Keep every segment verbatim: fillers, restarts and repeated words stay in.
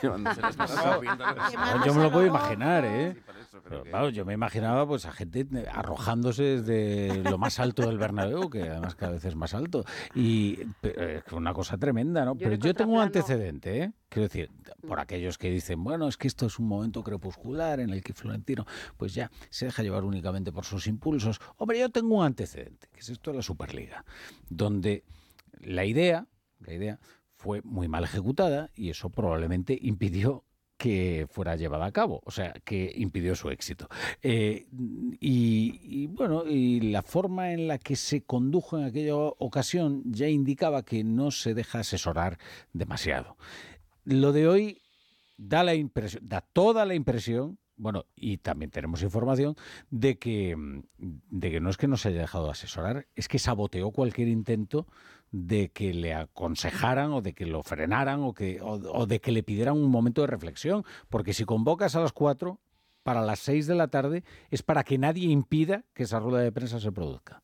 llevándose las cosas, riéndonos. Yo me lo puedo imaginar, ¿eh? Pero, claro, yo me imaginaba pues a gente arrojándose desde lo más alto del Bernabéu, que además cada vez es más alto, y eh, una cosa tremenda, ¿no? Yo Pero en yo tengo un contraplano- antecedente, ¿eh? Quiero decir, por aquellos que dicen, bueno, es que esto es un momento crepuscular en el que Florentino pues ya se deja llevar únicamente por sus impulsos. Hombre, yo tengo un antecedente, que es esto de la Superliga, donde la idea, la idea fue muy mal ejecutada y eso probablemente impidió que fuera llevada a cabo, o sea, que impidió su éxito. Eh, y, y bueno, y la forma en la que se condujo en aquella ocasión ya indicaba que no se deja asesorar demasiado. Lo de hoy da la impresión, da toda la impresión, bueno, y también tenemos información de que, de que no es que no se haya dejado asesorar, es que saboteó cualquier intento de que le aconsejaran o de que lo frenaran o, que, o, o de que le pidieran un momento de reflexión, porque si convocas a las cuatro, para las seis de la tarde, es para que nadie impida que esa rueda de prensa se produzca.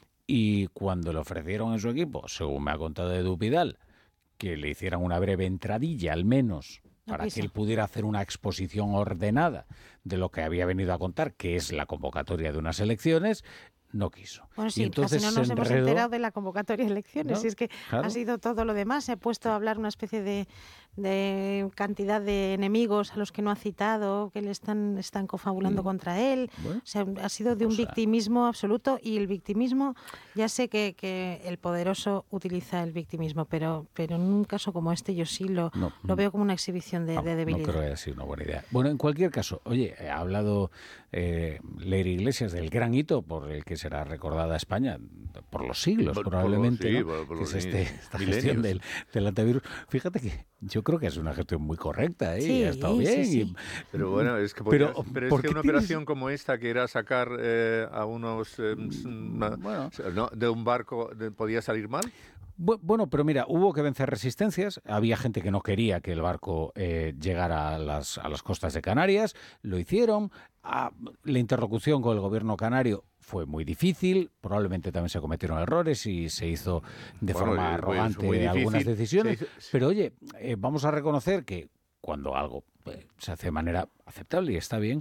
Y cuando le ofrecieron en su equipo, según me ha contado Edu Vidal, que le hicieran una breve entradilla al menos para No quiso. que él pudiera hacer una exposición ordenada de lo que había venido a contar, que es la convocatoria de unas elecciones, no quiso. Bueno, sí, y entonces casi no nos se hemos enredó. enterado de la convocatoria de elecciones. No, Y es que claro. ha sido todo lo demás. Se ha puesto a hablar una especie de, de cantidad de enemigos a los que no ha citado, que le están, están confabulando Sí. contra él. Bueno, O sea, ha sido de un o sea. victimismo absoluto. Y el victimismo, ya sé que, que el poderoso utiliza el victimismo, pero, pero en un caso como este yo sí lo, No, lo veo como una exhibición de, no, de no debilidad. creo que haya sido una buena idea. Bueno, en cualquier caso, oye, ha hablado eh, Leire Iglesias del gran hito por el que será recordada España por los siglos, Por- por- probablemente, sí, ¿no? por- por que es los este, esta milenios. gestión del, del antivirus. Fíjate que yo creo que es una gestión muy correcta, ¿eh? Sí, Y ha estado sí, bien. sí. y- Pero bueno, es que, Pero, podías- pero, ¿por es que qué una tienes- operación como esta, que era sacar eh, a unos eh, s- ma- bueno. no, de un barco, de- ¿podía salir mal? Bu- Bueno, pero mira, hubo que vencer resistencias. Había gente que no quería que el barco eh, llegara a las, a las costas de Canarias. Lo hicieron. Ah, la interlocución con el gobierno canario fue muy difícil. Probablemente también se cometieron errores y se hizo de Bueno, forma eh, pues, arrogante muy algunas difícil. decisiones. Se hizo- Pero oye, eh, vamos a reconocer que cuando algo eh, se hace de manera aceptable y está bien,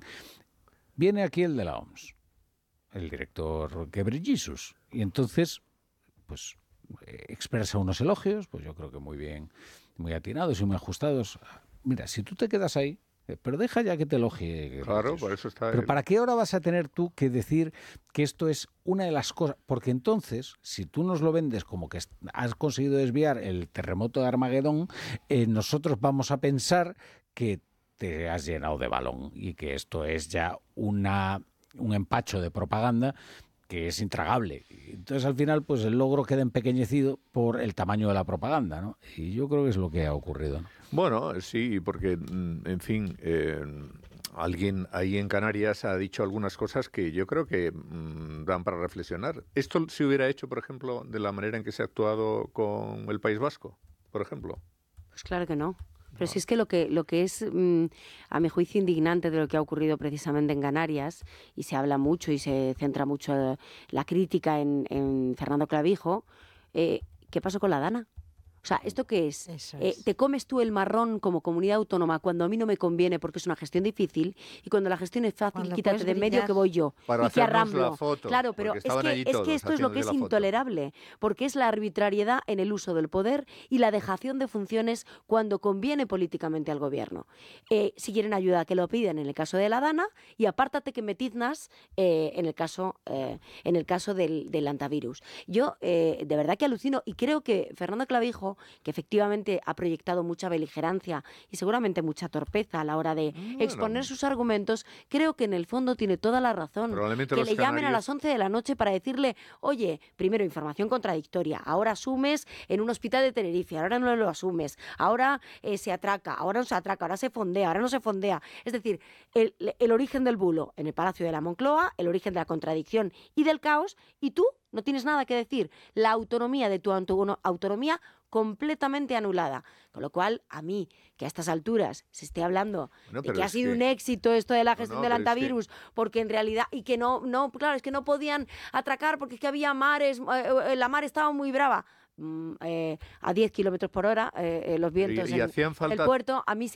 viene aquí el de la O M S, el director Ghebreyesus. Y entonces, pues eh, expresa unos elogios, pues yo creo que muy bien, muy atinados y muy ajustados. Mira, si tú te quedas ahí, eh, pero deja ya que te elogie. Claro, Jesús. por eso está Pero él. ¿para qué ahora vas a tener tú que decir que esto es una de las cosas? Porque entonces, si tú nos lo vendes como que est- has conseguido desviar el terremoto de Armagedón, eh, nosotros vamos a pensar que te has llenado de balón y que esto es ya una, un empacho de propaganda que es intragable. Entonces, al final, pues el logro queda empequeñecido por el tamaño de la propaganda, ¿no? Y yo creo que es lo que ha ocurrido, ¿no? Bueno, sí, porque, mm, en fin, eh, alguien ahí en Canarias ha dicho algunas cosas que yo creo que mm, dan para reflexionar. ¿Esto se hubiera hecho, por ejemplo, de la manera en que se ha actuado con el País Vasco, por ejemplo? Pues claro que no. Pero si es que lo que, lo que es, mm, a mi juicio, indignante de lo que ha ocurrido precisamente en Canarias, y se habla mucho y se centra mucho eh, la crítica en, en Fernando Clavijo, eh, ¿qué pasó con la Dana? O sea, ¿esto qué es? Eso Eh, es. ¿Te comes tú el marrón como comunidad autónoma cuando a mí no me conviene porque es una gestión difícil? Y cuando la gestión es fácil, Cuando quítate puedes de medio brillar. que voy yo. Para y que hacernos arramblo. la foto, Claro, pero porque es estaban que, allí es que todos esto es lo que es haciéndose la foto. intolerable, porque es la arbitrariedad en el uso del poder y la dejación de funciones cuando conviene políticamente al gobierno. Eh, si quieren ayuda, que lo piden en el caso de la Dana, y apártate que me tiznas eh, en el caso, eh, en el caso del, del antivirus. Yo eh, de verdad que alucino, y creo que Fernando Clavijo, que efectivamente ha proyectado mucha beligerancia y seguramente mucha torpeza a la hora de Bueno. exponer sus argumentos, creo que en el fondo tiene toda la razón. Probablemente Que los le llamen a canarios- las once de la noche para decirle, oye, primero información contradictoria, ahora asumes en un hospital de Tenerife, ahora no lo asumes, ahora eh, se atraca, ahora no se atraca, ahora se fondea, ahora no se fondea. Es decir, el, el origen del bulo en el Palacio de la Moncloa, el origen de la contradicción y del caos, y tú no tienes nada que decir. La autonomía de tu auto- autonomía completamente anulada. Con lo cual, a mí, que a estas alturas se esté hablando Bueno, de pero que ha es sido que- un éxito esto de la No, gestión no, del pero es que- antivirus, porque en realidad, y que no, no, claro, es que no podían atracar porque es que había mares, eh, eh, la mar estaba muy brava. Mm, eh, a diez kilómetros por hora, eh, eh, los vientos y en, hacían en falta el puerto, a mí